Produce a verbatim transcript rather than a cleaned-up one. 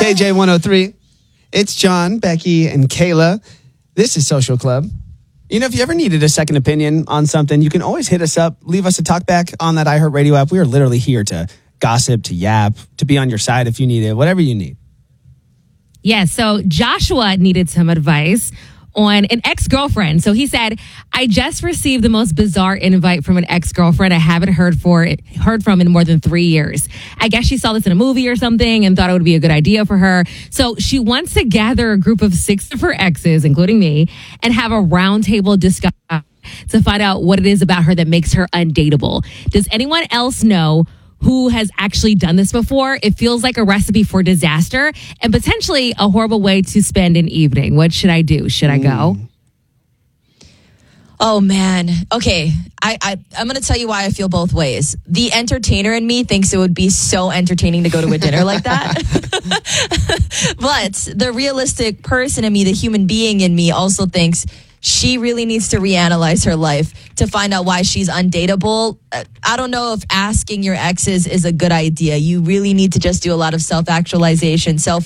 K J one oh three. It's John, Becky, and Kayla. This is Social Club. You know, if you ever needed a second opinion on something, you can always hit us up, leave us a talk back on that iHeartRadio app. We are literally here to gossip, to yap, to be on your side if you need it, whatever you need. Yeah, so Joshua needed some advice on an ex-girlfriend. So he said, I just received the most bizarre invite from an ex-girlfriend I haven't heard for heard from in more than three years. I guess she saw this in a movie or something and thought it would be a good idea for her. So she wants to gather a group of six of her exes, including me, and have a roundtable discussion to find out what it is about her that makes her undateable. Does anyone else know who has actually done this before? It feels like a recipe for disaster and potentially a horrible way to spend an evening. What should I do? Should I go? Oh, man. Okay. I, I, I'm going to tell you why I feel both ways. The entertainer in me thinks it would be so entertaining to go to a dinner like that. But the realistic person in me, the human being in me, also thinks she really needs to reanalyze her life to find out why she's undateable. I don't know if asking your exes is a good idea. You really need to just do a lot of self-actualization, self